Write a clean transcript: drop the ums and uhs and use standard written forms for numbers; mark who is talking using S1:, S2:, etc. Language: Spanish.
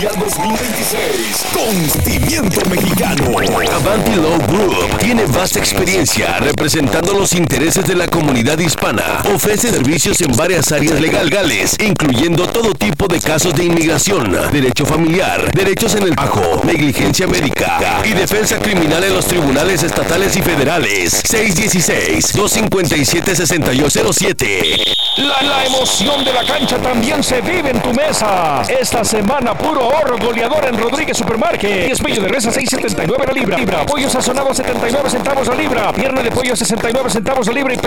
S1: Mundial 2026 con Cimiento Mexicano.
S2: Avanti Law Group tiene vasta experiencia representando los intereses de la comunidad hispana. Ofrece servicios en varias áreas legales, incluyendo todo tipo de casos de inmigración, derecho familiar, derechos en el trabajo, negligencia médica y defensa criminal en los tribunales estatales y federales. 616-257-6807.
S3: La emoción de la cancha también se vive en tu mesa. Esta semana puro oro goleador en Rodríguez Supermarket. Espello de res a 6.79 la libra. Pollo sazonado 79 centavos la libra. Pierna de pollo 69 centavos la libra.